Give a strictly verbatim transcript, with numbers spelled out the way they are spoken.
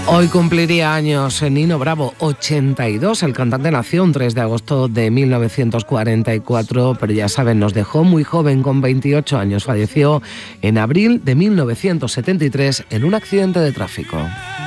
Hoy cumpliría años Nino Bravo, ochenta y dos. El cantante nació un tres de agosto de mil novecientos cuarenta y cuatro, pero ya saben, nos dejó muy joven, con veintiocho años. Falleció en abril de mil novecientos setenta y tres en un accidente de tráfico.